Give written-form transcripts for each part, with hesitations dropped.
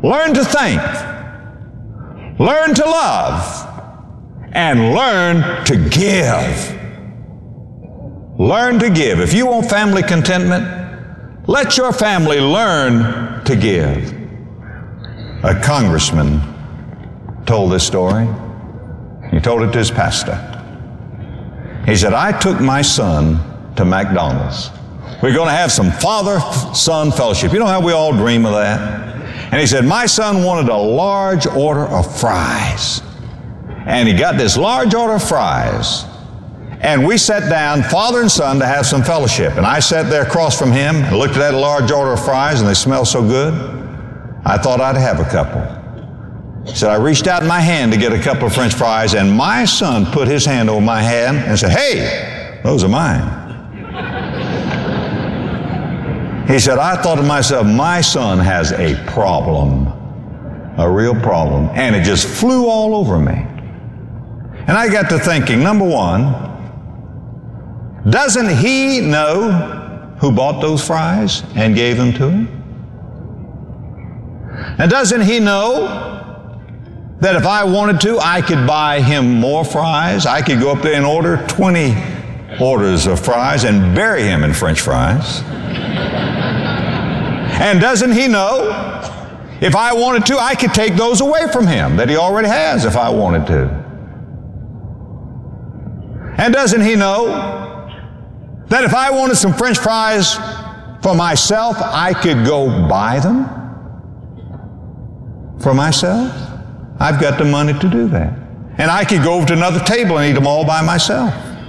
learn to think, learn to love, and learn to give. Learn to give. If you want family contentment, let your family learn to give. A congressman told this story. He told it to his pastor. He said, I took my son to McDonald's. We're going to have some father-son fellowship. You know how we all dream of that? And he said, my son wanted a large order of fries. And he got this large order of fries. And we sat down, father and son, to have some fellowship. And I sat there across from him and looked at that large order of fries, and they smelled so good, I thought I'd have a couple. He said, I reached out in my hand to get a couple of French fries, and my son put his hand over my hand and said, hey, those are mine. He said, I thought to myself, my son has a problem, a real problem. And it just flew all over me. And I got to thinking, number one, doesn't he know who bought those fries and gave them to him? And doesn't he know that if I wanted to, I could buy him more fries? I could go up there and order 20 orders of fries and bury him in French fries. And doesn't he know if I wanted to, I could take those away from him that he already has if I wanted to? And doesn't he know that if I wanted some French fries for myself, I could go buy them for myself? I've got the money to do that. And I could go over to another table and eat them all by myself.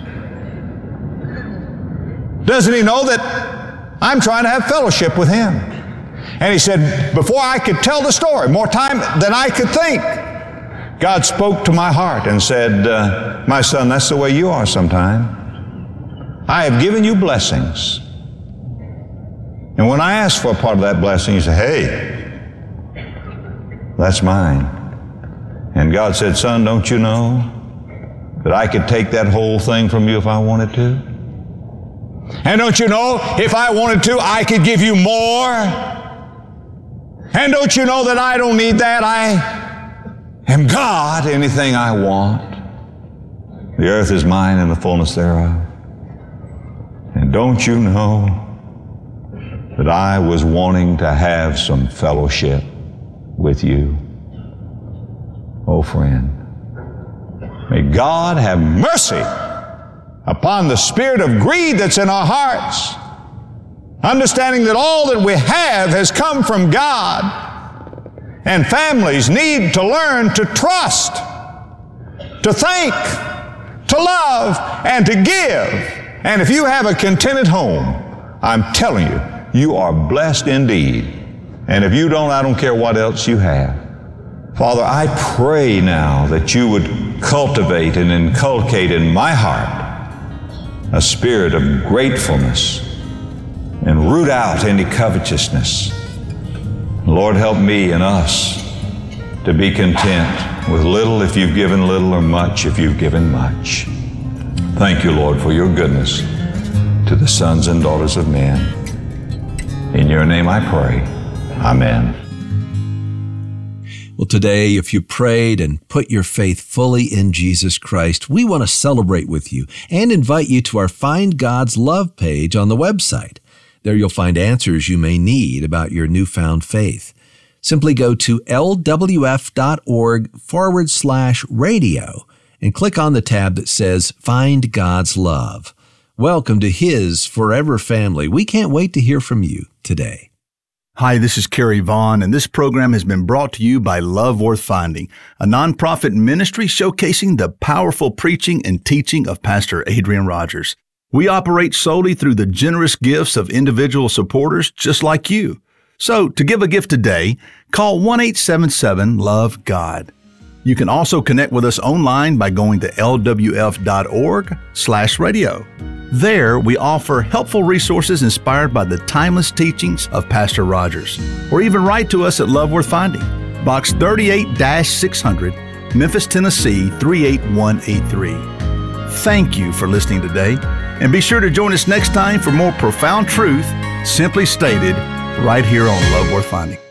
Doesn't he know that I'm trying to have fellowship with him? And he said, before I could tell the story, more time than I could think, God spoke to my heart and said, my son, that's the way you are sometime. I have given you blessings. And when I ask for a part of that blessing, you say, hey, that's mine. And God said, son, don't you know that I could take that whole thing from you if I wanted to? And don't you know, if I wanted to, I could give you more? And don't you know that I don't need that? I am God, anything I want. The earth is mine and the fullness thereof. And don't you know that I was wanting to have some fellowship with you? Oh, friend, may God have mercy upon the spirit of greed that's in our hearts, understanding that all that we have has come from God, and families need to learn to trust, to think, to love, and to give. And if you have a contented home, I'm telling you, you are blessed indeed. And if you don't, I don't care what else you have. Father, I pray now that you would cultivate and inculcate in my heart a spirit of gratefulness and root out any covetousness. Lord, help me and us to be content with little if you've given little, or much if you've given much. Thank you, Lord, for your goodness to the sons and daughters of men. In your name I pray. Amen. Well, today, if you prayed and put your faith fully in Jesus Christ, we want to celebrate with you and invite you to our Find God's Love page on the website. There you'll find answers you may need about your newfound faith. Simply go to lwf.org/radio and click on the tab that says Find God's Love. Welcome to His forever family. We can't wait to hear from you today. Hi, this is Kerry Vaughn, and this program has been brought to you by Love Worth Finding, a nonprofit ministry showcasing the powerful preaching and teaching of Pastor Adrian Rogers. We operate solely through the generous gifts of individual supporters just like you. So, to give a gift today, call 1-877-LOVE-GOD. You can also connect with us online by going to lwf.org/radio. There, we offer helpful resources inspired by the timeless teachings of Pastor Rogers. Or even write to us at Love Worth Finding, Box 38-600, Memphis, Tennessee 38183. Thank you for listening today, and be sure to join us next time for more profound truth, simply stated, right here on Love Worth Finding.